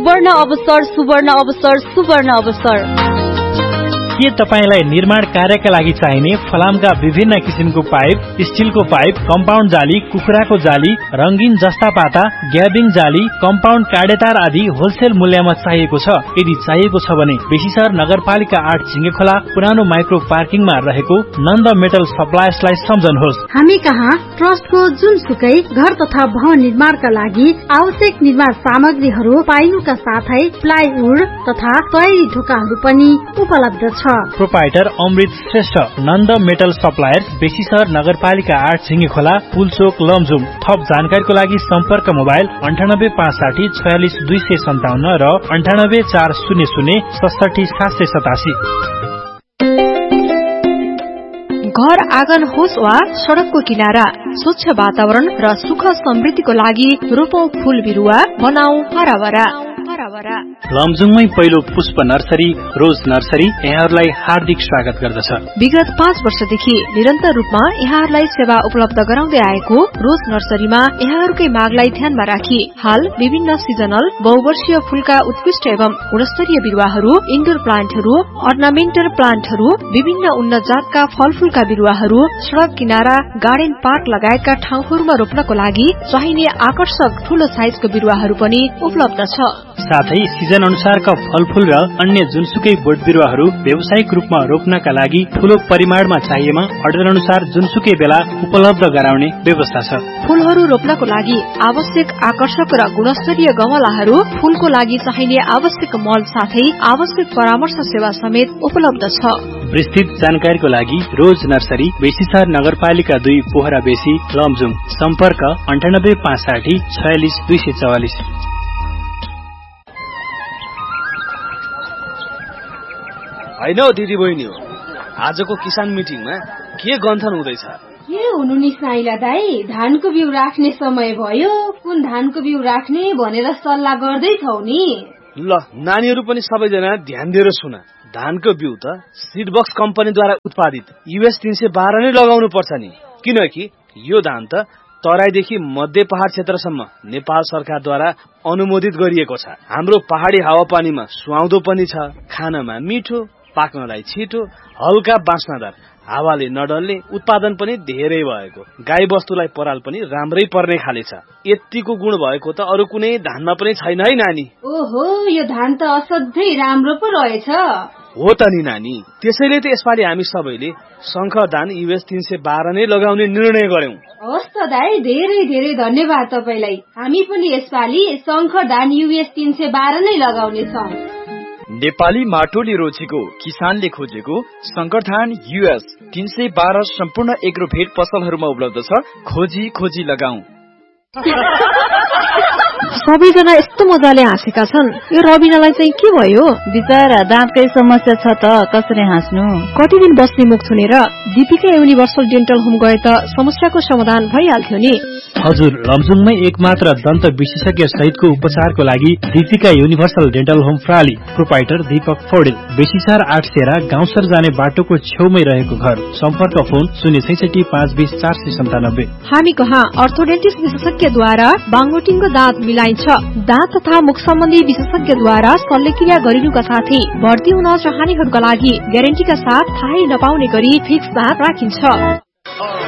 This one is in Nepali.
सुवर्ण अवसर, सुवर्ण अवसर, सुवर्ण अवसर। के तपाईलाई निर्माण कार्यका लागि चाहिने फलामका विभिन्न किसिमको पाइप, स्टिलको पाइप, कम्पाउन्ड जाली, कुखुराको जाली, रंगीन जस्ता पाता, ग्याबिङ जाली, कम्पाउन्ड काडेतार आदि होलसेल मूल्यमा चाहिएको छ? यदि चाहिएको छ भने बेसीसर नगरपालिका 8 झिंगेखोला पुरानो माइक्रो पार्किङमा रहेको नन्द मेटल सप्लायर्सलाई सम्झनुहोस्। हामी कहाँ ट्रस्टको जुनसुकै घर तथा भवन निर्माणका लागि आवश्यक निर्माण सामग्रीहरू पाइनुका साथै प्लाइवुड तथा तयारी ढोकाहरू पनि उपलब्ध छ। प्रोपाइटर अमृत श्रेष्ठ, नन्द मेटल सप्लायर, बेसीसर नगरपालिका 8 झिंगेखोला, पुलचोक, लमजुम। थप जानकारीको लागि सम्पर्क मोबाइल 9856 46 257 र 98 400 67 787। घर आँगन होस् वा सड़कको किनारा, स्वच्छ वातावरण र सुख समृद्धिको लागि रोपौं फूल बिरुवा, बनाऊ हराभरा। लमजुङमै पहिलो पुष्प नर्सरी रोज नर्सरी यहाँहरूलाई हार्दिक स्वागत गर्दछ। विगत 5 वर्षदेखि निरन्तर रूपमा यहाँहरूलाई सेवा उपलब्ध गराउँदै आएको रोज नर्सरीमा यहाँहरूकै मागलाई ध्यानमा राखी हाल विभिन्न सिजनल बहुवर्षीय फूलका उत्कृष्ट एवं गुणस्तरीय बिरुवाहरू, इन्डोर प्लान्टहरू, अर्नामेन्टल प्लान्टहरू, विभिन्न उन्नत जातका फलफूलका बिरुवाहरू, सड़क किनारा, गार्डन पार्क लगायतका ठाउँहरूमा रोप्नको लागि चाहिने आकर्षक ठूलो साइजको बिरुवाहरू पनि उपलब्ध छ। साथै सिजन अनुसारका फलफूल र अन्य जुनसुकै बोट बिरुवाहरू व्यावसायिक रूपमा रोप्नका लागि ठूलो परिमाणमा चाहिएमा अर्डर अनुसार जुनसुकै बेला उपलब्ध गराउने व्यवस्था छ। फूलहरू रोप्नको लागि आवश्यक आकर्षक र गुणस्तरीय गमलाहरू, फूलको लागि चाहिने आवश्यक मल साथै आवश्यक परामर्श सेवा समेत उपलब्ध छ। विस्तृत जानकारीको लागि रोज नर्सरी, बेसीसर नगरपालिका 2 पोखरा बेसी, लमजुङ। सम्पर्क 9856 46 244। हैन हो दिदी बहिनी हो, आजको किसान मिटिङमा के गन्थन हुँदैछ? के हुनु नि साइला दाई, धानको बिउ राख्ने समय भयो, कुन धानको बिउ राख्ने भनेर सल्लाह गर्दैछौ नि। ल नानीहरू पनि सबैजना ध्यान दिएर सुन। धानको बिउ त सीडबक्स कम्पनीद्वारा उत्पादित US 312 नै लगाउनु पर्छ नि, किनकि यो धान त तराईदेखि मध्य पहाड क्षेत्रसम्म नेपाल सरकारद्वारा अनुमोदित गरिएको छ। हाम्रो पहाडी हावापानीमा सुहाउँदो पनि छ, खानमा मिठो, पाक्नलाई छिटो, हल्का बास्नादार, हावाले नडल्ने, उत्पादन पनि धेरै भएको, गाई बस्तुलाई पराल पनि राम्रै पर्ने खाले छ। यतिको गुण भएको त अरु कुनै धानमा पनि छैन है नानी। ओहो, यो धान त असाध्यै राम्रो पो रहेछ। हो त नि नानी, त्यसैले त यसपालि हामी सबैले शंखर धान US 312 नै लगाउने निर्णय गर्यौं। हस् त दाइ, धेरै धेरै धन्यवाद तपाईलाई। हामी पनि यसपालि शंखर धान US 312 नै लगाउने छौं। नेपाली माटोले रोजेको, किसानले खोजेको शंकर धान US 312 सम्पूर्ण एग्रोभेट पसलहरूमा उपलब्ध छ। खोजी खोजी लगाऊ। सबैजना यस्तो मजाले हाँसेका छन्, यो रबिनालाई चाहिँ के भयो? बिचारा दाँतकै समस्या छ त, कसरी हाँस्नु? कति दिन बस्ने मुख छुनेर दीपिका युनिभर्सल डेन्टल होम गए त समस्याको समाधान भइहाल्थ्यो नि। हजुर, लमजुङमै एकमात्र दन्त विशेषज्ञ सहितको उपचारको लागि Deepika universal dental home प्राली। Proprietor Deepak Paudel, बेसीसर 8 सेरा, गाउँसर जाने बाटोको छेउमै रहेको घर। सम्पर्क फोन 066 520 497। हामी कहाँ अर्थोडेन्टिस्ट विशेषज्ञद्वारा बाङ्गोटिङको दाँत मिलाइन्छ। दाँत तथा मुख सम्बन्धी विशेषज्ञद्वारा शल्यक्रिया गरिनुका साथै भर्ती हुन चाहनेहरूका लागि ग्यारेन्टीका साथ थाहै नपाउने गरी फिक्स दाँत राखिन्छ।